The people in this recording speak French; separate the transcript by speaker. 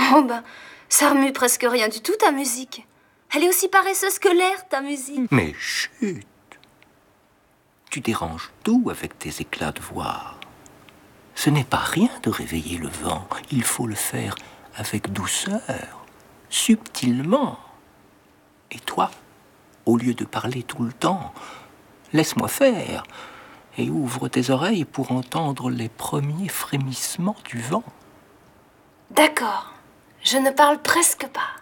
Speaker 1: Oh ben, ça remue presque rien du tout, ta musique. Elle est aussi paresseuse que l'air, ta musique.
Speaker 2: Mais chut! Tu déranges tout avec tes éclats de voix. Ce n'est pas rien de réveiller le vent. Il faut le faire avec douceur, subtilement. Et toi, au lieu de parler tout le temps, laisse-moi faire et ouvre tes oreilles pour entendre les premiers frémissements du vent.
Speaker 1: D'accord, je ne parle presque pas.